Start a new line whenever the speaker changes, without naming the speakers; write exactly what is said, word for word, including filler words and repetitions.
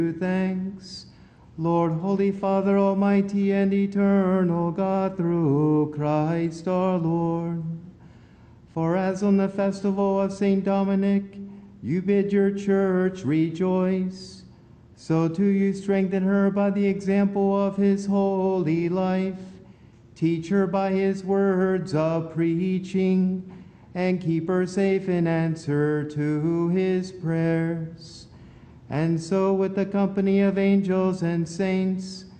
thanks. Lord, Holy Father, Almighty and eternal God, through Christ our Lord. For as on the festival of Saint Dominic you bid your church rejoice, so too you strengthen her by the example of his holy life. Teach her by his words of preaching, and keep her safe in answer to his prayers. And so with the company of angels and saints,